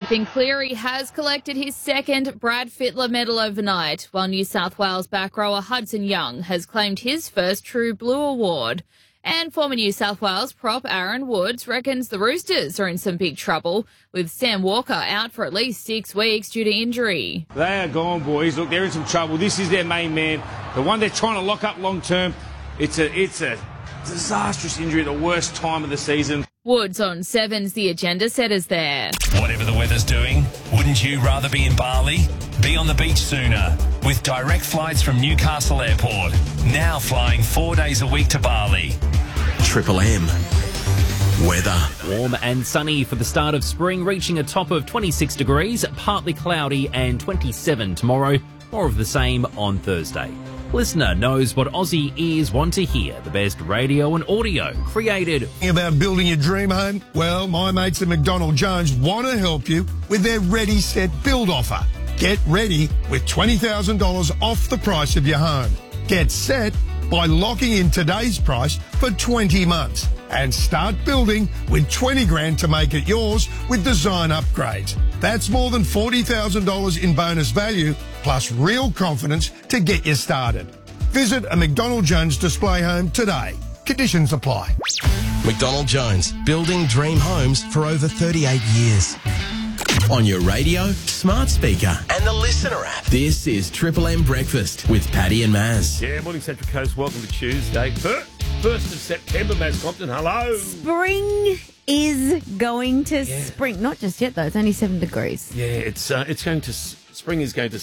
Nathan Cleary has collected his second Brad Fittler medal overnight, while New South Wales back rower Hudson Young has claimed his first True Blue award. And former New South Wales prop Aaron Woods reckons the Roosters are in some big trouble, with Sam Walker out for at least 6 weeks due to injury. They are gone, boys. Look, they're in some trouble. This is their main man, the one they're trying to lock up long term. It's a disastrous injury at the worst time of the season. Woods on Sevens, the agenda setters there. Whatever the weather's doing, wouldn't you rather be in Bali? Be on the beach sooner with direct flights from Newcastle Airport. Now flying 4 days a week to Bali. Triple M. Weather. Warm and sunny for the start of spring, reaching a top of 26 degrees, partly cloudy and 27 tomorrow. More of the same on Thursday. Listener knows what Aussie ears want to hear. The best radio and audio created. About building your dream home? Well, my mates at McDonald Jones want to help you with their Ready Set Build offer. Get ready with $20,000 off the price of your home. Get set by locking in today's price for 20 months and start building with 20 grand to make it yours with design upgrades. That's more than $40,000 in bonus value plus real confidence to get you started. Visit a McDonald Jones display home today. Conditions apply. McDonald Jones, building dream homes for over 38 years. On your radio, smart speaker, and the Listener app. This is Triple M Breakfast with Paddy and Maz. Yeah, morning Central Coast. Welcome to Tuesday, 1st of September. Maz Compton, hello. Spring is going to spring. Not just yet though. It's only 7 degrees. Yeah, it's going to spring is going to.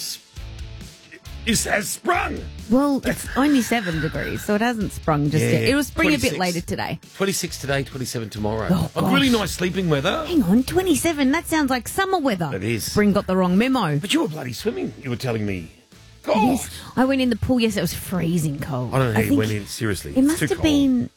It has sprung. Well, it's only 7 degrees, so it hasn't sprung just yet. It will spring 26. a bit later today. 26 today, 27 tomorrow. Oh, gosh. Really nice sleeping weather. Hang on, 27. That sounds like summer weather. It is. Spring got the wrong memo. But you were bloody swimming. You were telling me. God. Yes, I went in the pool yesterday. It was freezing cold. I don't know how you went in. Seriously, It must have been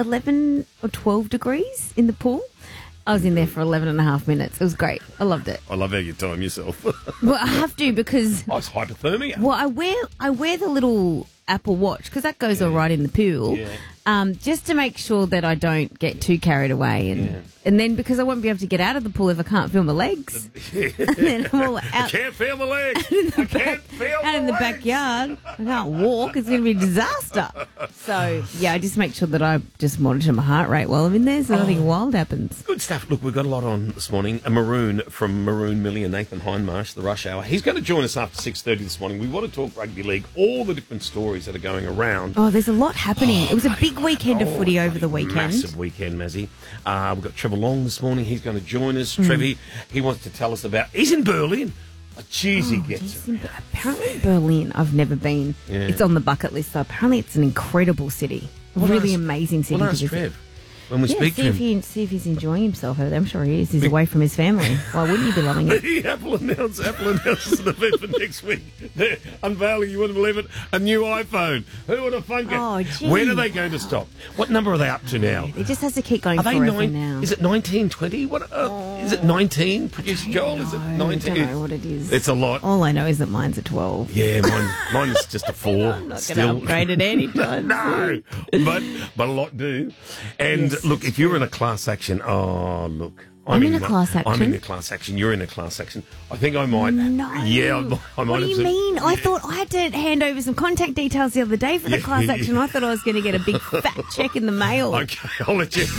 11 or 12 degrees in the pool. I was in there for 11 and a half minutes. It was great. I loved it. I love how you time yourself. Well, I have to because... Oh, it's hypothermia. Well, I wear the little Apple Watch because that goes all right in the pool, just to make sure that I don't get too carried away. And then because I won't be able to get out of the pool if I can't feel my legs. And then I'm all out. I can't feel my legs. I can't feel my out in the legs. backyard. I can't walk. It's going to be a disaster. So, yeah, I just make sure that I just monitor my heart rate while I'm in there so nothing wild happens. Good stuff. Look, we've got a lot on this morning. A Maroon from Maroon Million, Nathan Hindmarsh, the Rush Hour. He's going to join us after 6:30 this morning. We want to talk rugby league, all the different stories that are going around. Oh, there's a lot happening. It was a big weekend of footy over the weekend. Massive weekend, Mazzy. We've got Trevor Long this morning. He's going to join us. Trevi, he wants to tell us about... He's in Berlin. Oh, geez, he gets it. Apparently Berlin, I've never been. Yeah. It's on the bucket list, though. Apparently it's an incredible city. Really amazing city. Well, to ask visit. Trev when we speak to him. See if he's enjoying himself over there. I'm sure he is. He's away from his family. Why wouldn't he be loving it? Apple announces an event for next week. They're unveiling, you wouldn't believe it, a new iPhone. Who would have thunk it? Oh, gee. When are they going to stop? What number are they up to now? It just has to keep going Are they forever now. Is it 19, 20? What? Is it 19? Producer Joel, is it 19? I don't know what it is. It's a lot. All I know is that mine's a 12. Yeah, mine's just a 4. I'm not going to upgrade it anytime No, but a lot do. And look, if you're in a class action, look. I'm in a class action. I'm in a class action. You're in a class action. I think I might. No. Yeah, I might. What do you mean? I thought I had to hand over some contact details the other day for the class action. I thought I was going to get a big fat check in the mail. Okay, I'll let you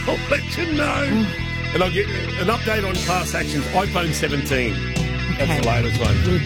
know. And I'll get an update on class actions. iPhone 17. That's the latest one.